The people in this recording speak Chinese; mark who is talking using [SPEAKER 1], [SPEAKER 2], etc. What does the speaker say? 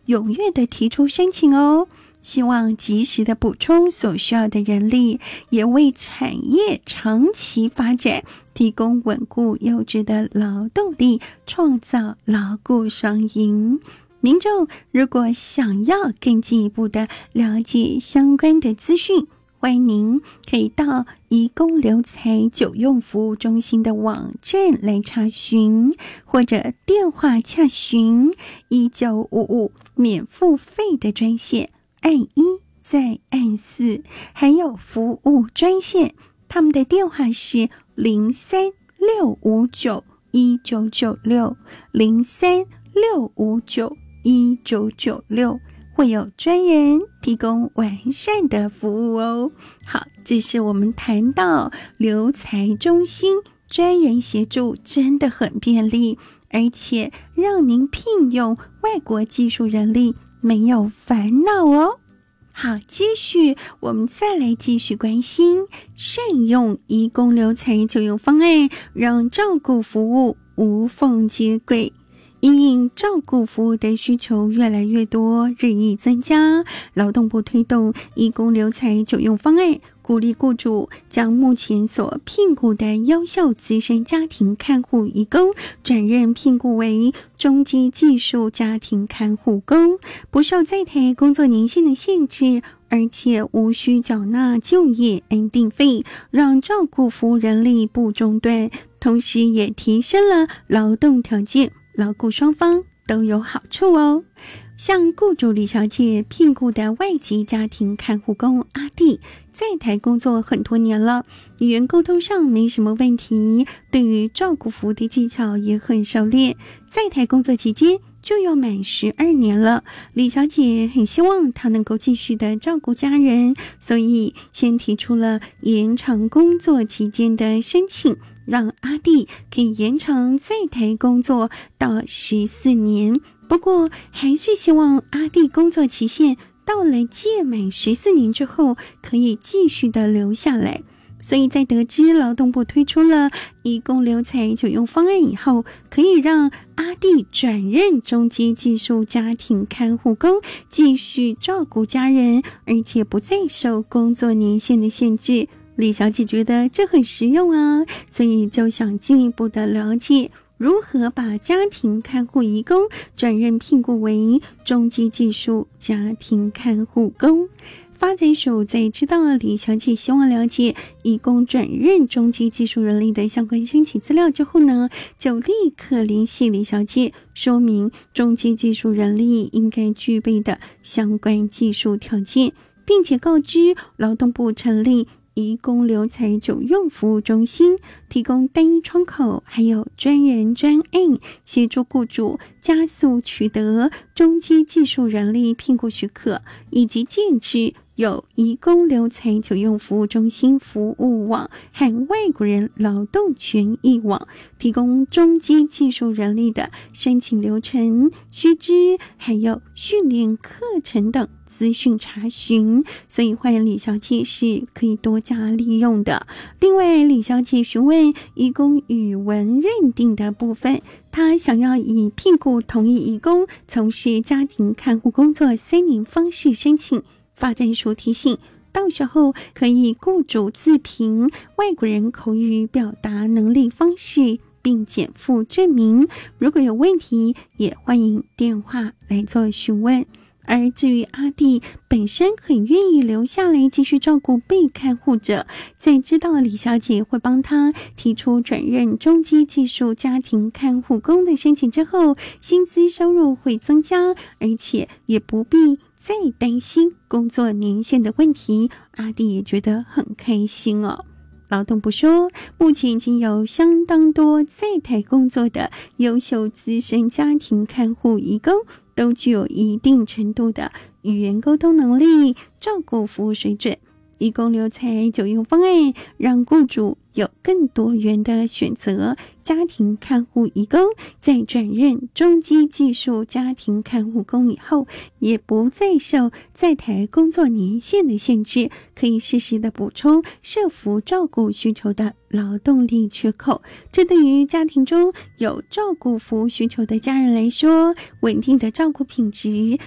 [SPEAKER 1] 踊跃的提出申请哦，希望及时的补充所需要的人力，也为产业长期发展提供稳固优质的劳动力，创造劳雇双赢。民众如果想要更进一步的了解相关的资讯，欢迎您可以到移工留才久用服务中心的网站来查询，或者电话洽询1955免付费的专线，按1再按4，还有服务专线，他们的电话是03-659-1996，03-659-1996，会有专人提供完善的服务哦。好，这是我们谈到留才中心，专人协助真的很便利，而且让您聘用外国技术人力没有烦恼哦。好，接续我们再来继续关心善用移工留才就业方案，让照顾服务无缝接轨。因应照顾服务的需求越来越多，日益增加，劳动部推动移工留才就业方案，鼓励雇主将目前所聘雇的优秀资深家庭看护移工转任聘雇为中阶技术家庭看护工，不受在台工作年限的限制，而且无需缴纳就业安定费，让照顾服务人力不中断，同时也提升了劳动条件，劳雇双方都有好处哦。像雇主李小姐聘雇的外籍家庭看护工阿弟，在台工作很多年了，语言沟通上没什么问题，对于照顾服务的技巧也很熟练，在台工作期间就要满12年了。李小姐很希望她能够继续的照顾家人，所以先提出了延长工作期间的申请，让阿弟可以延长在台工作到14年。不过还是希望阿弟工作期限到了届满14年之后可以继续的留下来。所以在得知劳动部推出了移工留才就业方案以后，可以让阿弟转任中阶技术家庭看护工，继续照顾家人，而且不再受工作年限的限制。李小姐觉得这很实用啊，所以就想进一步的了解如何把家庭看护移工转任聘雇为中阶技术家庭看护工。发展署在知道李小姐希望了解移工转任中阶技术人力的相关申请资料之后呢，就立刻联系李小姐，说明中阶技术人力应该具备的相关技术条件，并且告知劳动部成立移工留才就用服务中心，提供单一窗口，还有专人专案，协助雇主加速取得中阶技术人力聘雇许可，以及建制有移工留才就用服务中心服务网和外国人劳动权益网，提供中阶技术人力的申请流程、须知，还有训练课程等资讯查询，所以欢迎李小姐是可以多加利用的。另外，李小姐询问移工语文认定的部分，她想要以聘雇同一移工从事家庭看护工作3年方式申请，发展署提醒，到时候可以雇主自评外国人口语表达能力方式，并减负证明。如果有问题，也欢迎电话来做询问。而至于阿弟本身很愿意留下来继续照顾被看护者，在知道李小姐会帮他提出转任中阶技术家庭看护工的申请之后，薪资收入会增加，而且也不必再担心工作年限的问题，阿弟也觉得很开心哦。劳动部说，目前已经有相当多在台工作的优秀资深家庭看护移工，都具有一定程度的语言沟通能力、照顾服务水准。移工留才就业方案让雇主有更多元的选择，家庭看护移工在转任中阶技术家庭看护工以后，也不再受在台工作年限的限制，可以适时的补充社福照顾需求的劳动力缺口。这对于家庭中有照顾服务需求的家人来说，稳定的照顾品质